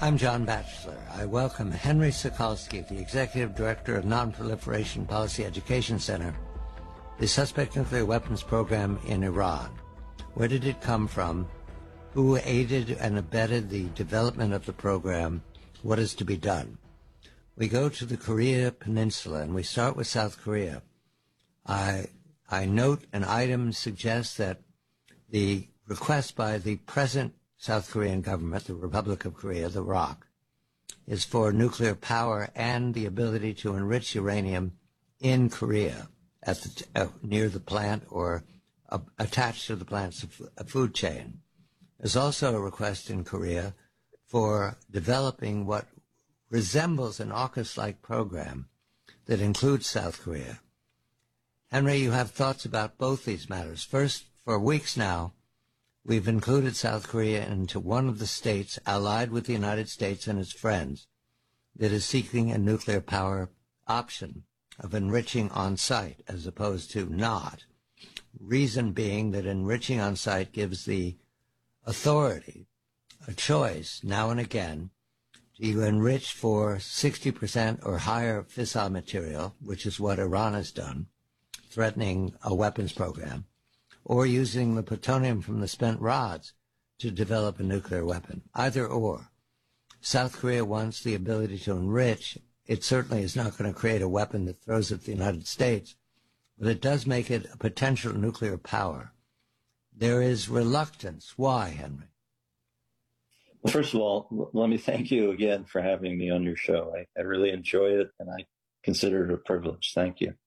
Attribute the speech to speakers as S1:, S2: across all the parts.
S1: I'm John Batchelor. I welcome Henry Sokolsky, the Executive Director of Non-Proliferation Policy Education Center, the suspect nuclear weapons program in Iran. Where did it come from? Who aided and abetted the development of the program? What is to be done? We go to the Korea Peninsula, and we start with South Korea. I note an item suggests that the request by the present South Korean government, the Republic of Korea, the ROC, is for nuclear power and the ability to enrich uranium in Korea at the, near the plant or attached to the plant's food chain. There's also a request in Korea for developing what resembles an AUKUS-like program that includes South Korea. Henry, you have thoughts about both these matters. First, for weeks now, we've included South Korea into one of the states allied with the United States and its friends that is seeking a nuclear power option of enriching on site as opposed to not. Reason being that enriching on site gives the authority a choice now and again to enrich for 60% or higher fissile material, which is what Iran has done, threatening a weapons program, or using the plutonium from the spent rods to develop a nuclear weapon. Either or. South Korea wants the ability to enrich. It certainly is not going to create a weapon that throws at the United States, but it does make it a potential nuclear power. There is reluctance. Why, Henry?
S2: Well, first of all, let me thank you again for having me on your show. I really enjoy it, and I consider it a privilege. Thank you.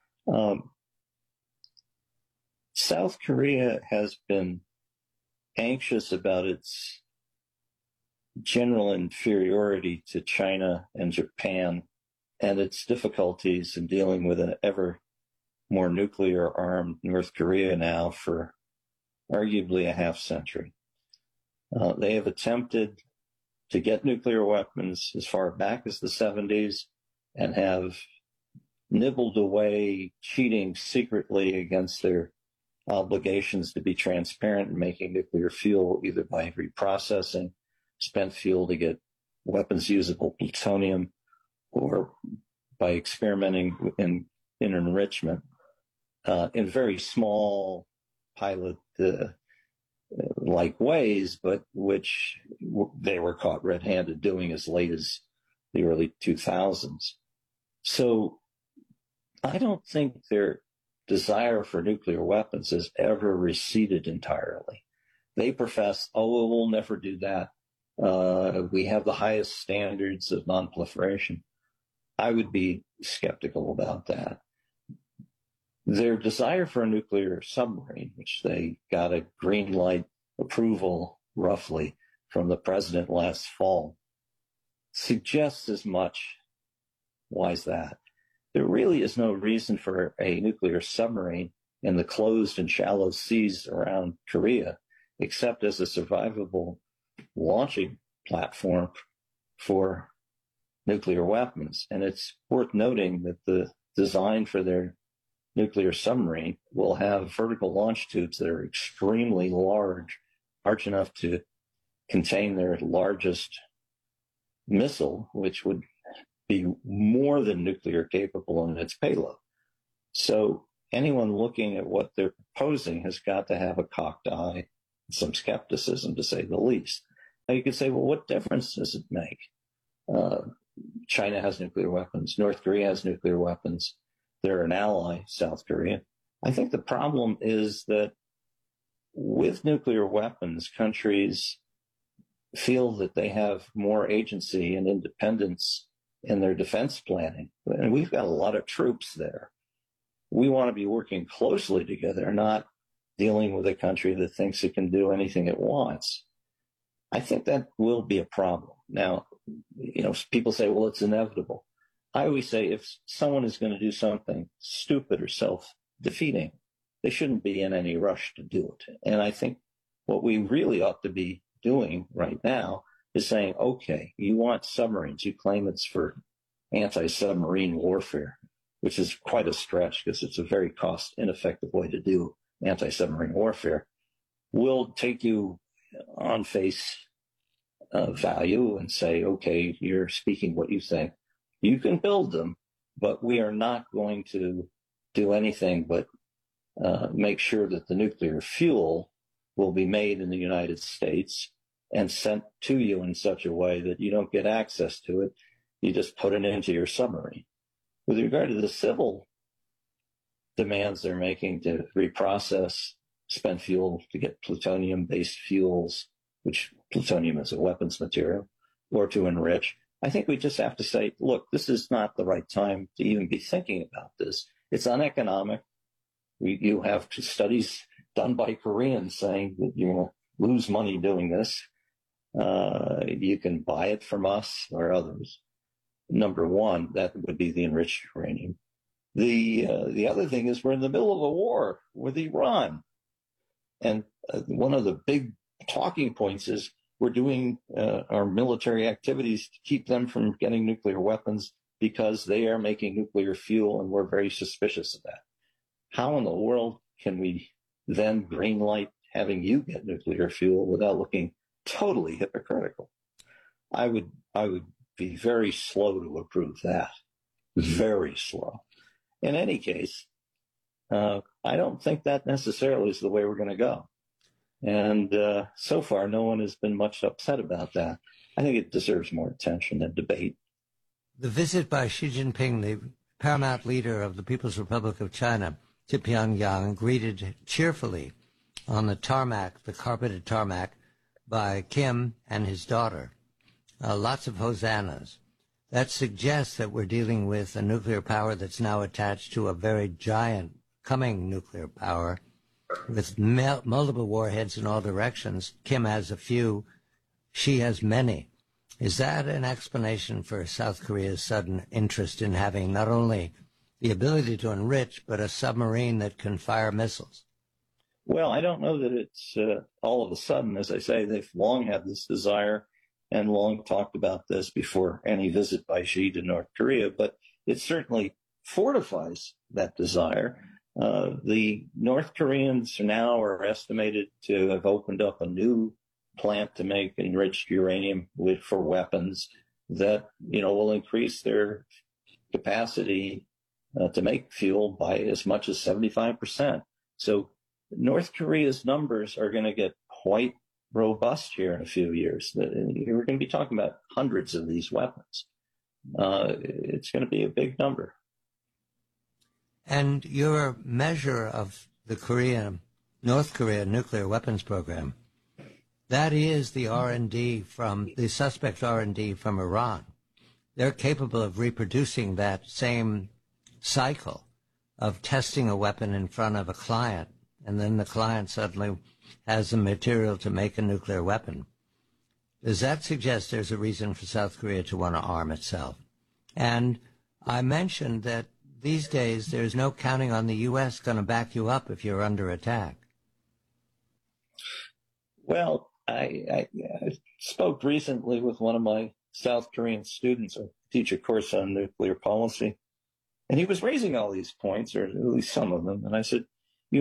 S2: South Korea has been anxious about its general inferiority to China and Japan and its difficulties in dealing with an ever more nuclear-armed North Korea now for arguably a half century. They have attempted to get nuclear weapons as far back as the 70s and have nibbled away, cheating secretly against their obligations to be transparent in making nuclear fuel, either by reprocessing spent fuel to get weapons usable plutonium or by experimenting in enrichment in very small pilot like ways, but which they were caught red-handed doing as late as the early 2000s. So I don't think their desire for nuclear weapons has ever receded entirely. They profess, oh, we'll never do that. We have the highest standards of non-proliferation. I would be skeptical about that. Their desire for a nuclear submarine, which they got a green light approval roughly from the president last fall, suggests as much. Why is that? There really is no reason for a nuclear submarine in the closed and shallow seas around Korea, except as a survivable launching platform for nuclear weapons. And it's worth noting that the design for their nuclear submarine will have vertical launch tubes that are extremely large enough to contain their largest missile, which would be more than nuclear capable in its payload. So anyone looking at what they're proposing has got to have a cocked eye and some skepticism, to say the least. Now you could say, well, what difference does it make? China has nuclear weapons. North Korea has nuclear weapons. They're an ally, South Korea. I think the problem is that with nuclear weapons, countries feel that they have more agency and independence in their defense planning. And we've got a lot of troops there. We want to be working closely together, not dealing with a country that thinks it can do anything it wants. I think that will be a problem. Now, people say, well, it's inevitable. I always say if someone is going to do something stupid or self-defeating, they shouldn't be in any rush to do it. And I think what we really ought to be doing right now is saying, okay, you want submarines. You claim it's for anti-submarine warfare, which is quite a stretch because it's a very cost-ineffective way to do anti-submarine warfare. We'll take you on face value and say, okay, you're speaking what you think. You can build them, but we are not going to do anything but make sure that the nuclear fuel will be made in the United States and sent to you in such a way that you don't get access to it. You just put it into your submarine. With regard to the civil demands they're making to reprocess spent fuel to get plutonium-based fuels, which plutonium is a weapons material, or to enrich, I think we just have to say, look, this is not the right time to even be thinking about this. It's uneconomic. You have studies done by Koreans saying that you will lose money doing this. You can buy it from us or others. Number one, that would be the enriched uranium. The other thing is we're in the middle of a war with Iran. And one of the big talking points is we're doing our military activities to keep them from getting nuclear weapons because they are making nuclear fuel, and we're very suspicious of that. How in the world can we then greenlight having you get nuclear fuel without looking totally hypocritical? I would be very slow to approve that. Very slow. In any case, I don't think that necessarily is the way we're going to go. And so far, no one has been much upset about that. I think it deserves more attention and debate.
S1: The visit by Xi Jinping, the paramount leader of the People's Republic of China, to Pyongyang, greeted cheerfully on the tarmac, the carpeted tarmac, by Kim and his daughter. Lots of hosannas. That suggests that we're dealing with a nuclear power that's now attached to a very giant coming nuclear power with multiple warheads in all directions. Kim has a few. Xi has many. Is that an explanation for South Korea's sudden interest in having not only the ability to enrich, but a submarine that can fire missiles?
S2: Well, I don't know that it's all of a sudden. As I say, they've long had this desire and long talked about this before any visit by Xi to North Korea, but it certainly fortifies that desire. The North Koreans now are estimated to have opened up a new plant to make enriched uranium for weapons that, will increase their capacity to make fuel by as much as 75%. So North Korea's numbers are going to get quite robust here in a few years. We're going to be talking about hundreds of these weapons. It's going to be a big number.
S1: And your measure of the North Korea nuclear weapons program, that is the R&D from the suspect R&D from Iran. They're capable of reproducing that same cycle of testing a weapon in front of a client, and then the client suddenly has the material to make a nuclear weapon. Does that suggest there's a reason for South Korea to want to arm itself? And I mentioned that these days there's no counting on the U.S. going to back you up if you're under attack.
S2: Well, I spoke recently with one of my South Korean students. I teach a course on nuclear policy. And he was raising all these points, or at least some of them. And I said,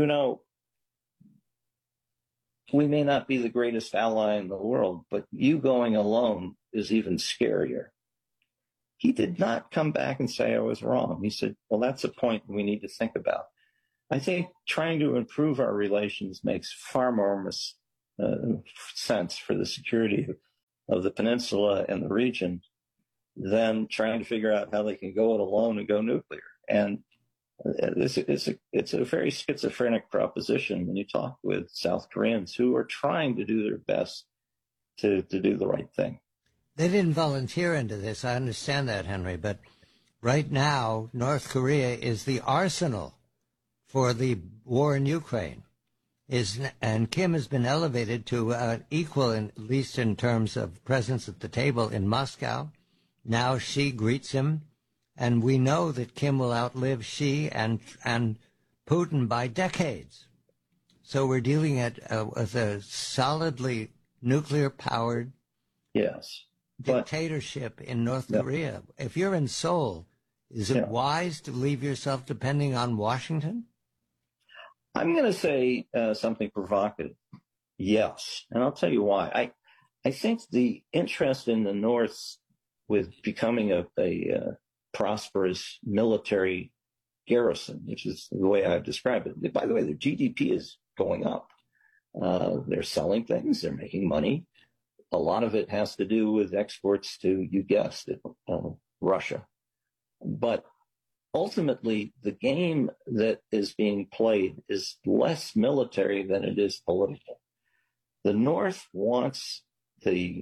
S2: we may not be the greatest ally in the world, but you going alone is even scarier. He did not come back and say I was wrong. He said, well, that's a point we need to think about. I think trying to improve our relations makes far more sense for the security of the peninsula and the region than trying to figure out how they can go it alone and go nuclear. And it's a very schizophrenic proposition when you talk with South Koreans who are trying to do their best to do the right thing.
S1: They didn't volunteer into this. I understand that, Henry. But right now, North Korea is the arsenal for the war in Ukraine. And Kim has been elevated to equal, at least in terms of presence at the table in Moscow. Now Xi greets him. And we know that Kim will outlive Xi and Putin by decades. So we're dealing with a solidly nuclear-powered dictatorship in North Korea. If you're in Seoul, is it wise to leave yourself depending on Washington?
S2: I'm going to say something provocative. Yes. And I'll tell you why. I think the interest in the North with becoming a prosperous military garrison, which is the way I've described it. By the way, their GDP is going up. They're selling things. They're making money. A lot of it has to do with exports to, you guessed it, Russia. But ultimately, the game that is being played is less military than it is political. The North wants the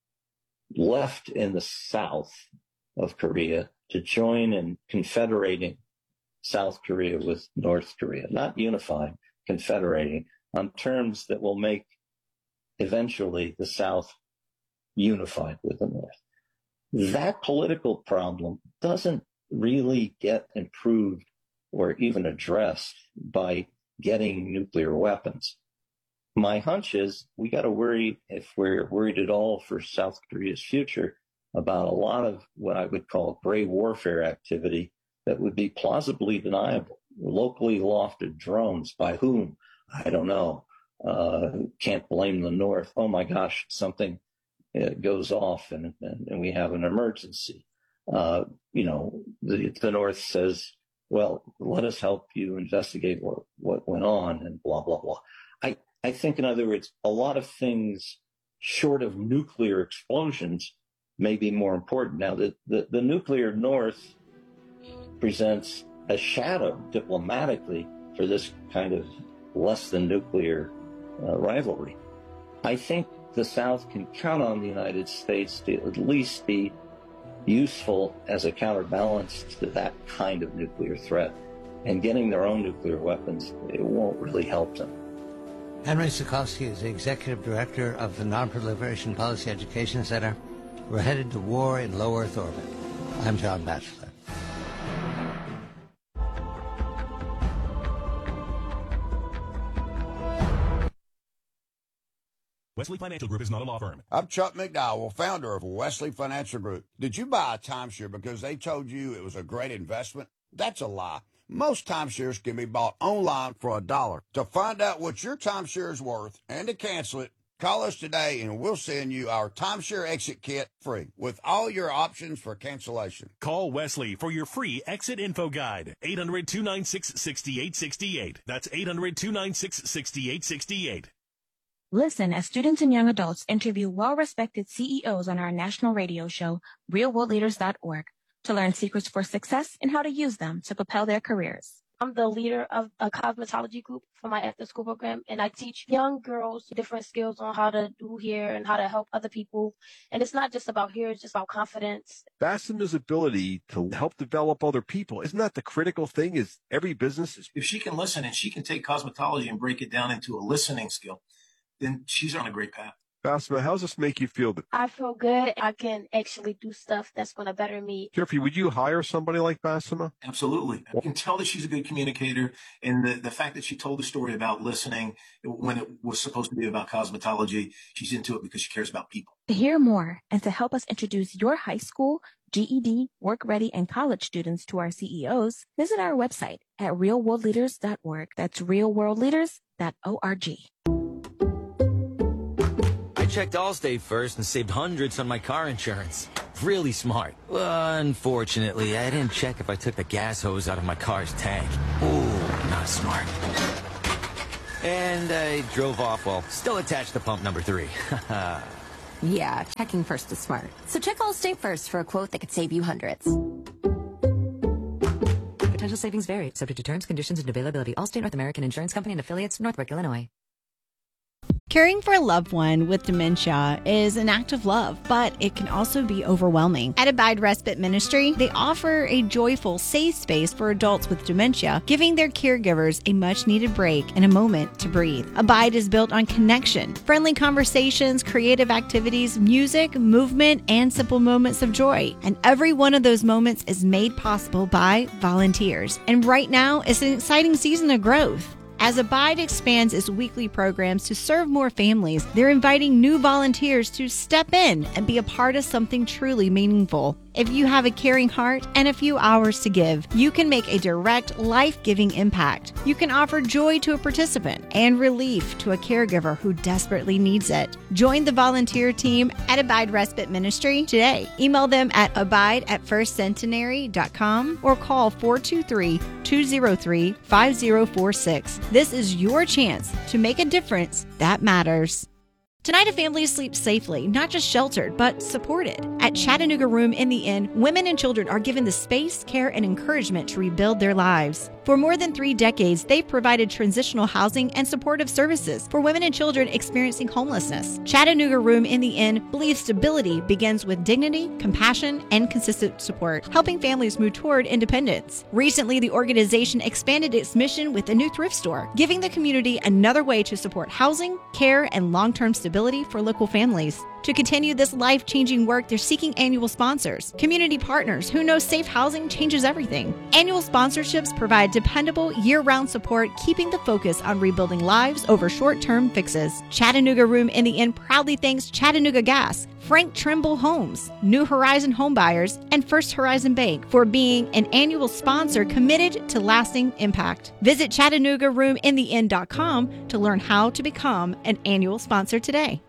S2: left in the south of Korea to join in confederating South Korea with North Korea, not unifying, confederating on terms that will make eventually the South unified with the North. That political problem doesn't really get improved or even addressed by getting nuclear weapons. My hunch is we got to worry, if we're worried at all for South Korea's future, about a lot of what I would call gray warfare activity that would be plausibly deniable. Locally lofted drones, by whom? I don't know. Can't blame the North. Oh my gosh, something goes off and we have an emergency. The North says, well, let us help you investigate what went on and blah, blah, blah. I think, in other words, a lot of things short of nuclear explosions may be more important. Now, the nuclear North presents a shadow diplomatically for this kind of less than nuclear rivalry. I think the South can count on the United States to at least be useful as a counterbalance to that kind of nuclear threat. And getting their own nuclear weapons, it won't really help them.
S1: Henry Sokolsky is the Executive Director of the Non-Proliferation Policy Education Center. We're headed to war in low Earth orbit. I'm John Batchelor.
S3: Wesley Financial Group is not a law firm.
S4: I'm Chuck McDowell, founder of Wesley Financial Group. Did you buy a timeshare because they told you it was a great investment? That's a lie. Most timeshares can be bought online for $1. To find out what your timeshare is worth and to cancel it, call us today and we'll send you our timeshare exit kit free with all your options for cancellation.
S3: Call Wesley for your free exit info guide. 800-296-6868. That's 800-296-6868.
S5: Listen as students and young adults interview well-respected CEOs on our national radio show, realworldleaders.org, to learn secrets for success and how to use them to propel their careers.
S6: I'm the leader of a cosmetology group for my after-school program, and I teach young girls different skills on how to do hair and how to help other people. And it's not just about hair, it's just about confidence.
S7: Bassema's ability to help develop other people, isn't that the critical thing? Is every business is...
S8: If she can listen and she can take cosmetology and break it down into a listening skill, then she's on a great path.
S7: Bassema, how does this make you feel?
S6: I feel good. I can actually do stuff that's going to better me.
S7: Jeffrey, would you hire somebody like Bassema?
S8: Absolutely. I can tell that she's a good communicator. And the fact that she told the story about listening when it was supposed to be about cosmetology, she's into it because she cares about people.
S5: To hear more and to help us introduce your high school, GED, work-ready, and college students to our CEOs, visit our website at realworldleaders.org. That's realworldleaders.org.
S9: I checked Allstate first and saved hundreds on my car insurance. Really smart. Unfortunately, I didn't check if I took the gas hose out of my car's tank. Ooh, not smart. And I drove off while still attached to pump number 3.
S10: Yeah, checking first is smart. So check Allstate first for a quote that could save you hundreds.
S11: Potential savings vary, subject to terms, conditions, and availability. Allstate North American Insurance Company and affiliates, Northbrook, Illinois.
S12: Caring for a loved one with dementia is an act of love, but it can also be overwhelming. At Abide Respite Ministry, they offer a joyful, safe space for adults with dementia, giving their caregivers a much-needed break and a moment to breathe. Abide is built on connection, friendly conversations, creative activities, music, movement, and simple moments of joy. And every one of those moments is made possible by volunteers. And right now, it's an exciting season of growth. As Abide expands its weekly programs to serve more families, they're inviting new volunteers to step in and be a part of something truly meaningful. If you have a caring heart and a few hours to give, you can make a direct, life-giving impact. You can offer joy to a participant and relief to a caregiver who desperately needs it. Join the volunteer team at Abide Respite Ministry today. Email them at abide@firstcentenary.com or call 423-203-5046. This is your chance to make a difference that matters. Tonight, a family sleeps safely, not just sheltered, but supported. At Chattanooga Room in the Inn, women and children are given the space, care, and encouragement to rebuild their lives. For more than 3 decades, they've provided transitional housing and supportive services for women and children experiencing homelessness. Chattanooga Room in the Inn believes stability begins with dignity, compassion, and consistent support, helping families move toward independence. Recently, the organization expanded its mission with a new thrift store, giving the community another way to support housing, care, and long-term stability for local families. To continue this life-changing work, they're seeking annual sponsors, community partners who know safe housing changes everything. Annual sponsorships provide dependable, year-round support, keeping the focus on rebuilding lives over short-term fixes. Chattanooga Room in the Inn proudly thanks Chattanooga Gas, Frank Trimble Homes, New Horizon Homebuyers, and First Horizon Bank for being an annual sponsor committed to lasting impact. Visit ChattanoogaRoomIntheInn.com to learn how to become an annual sponsor today.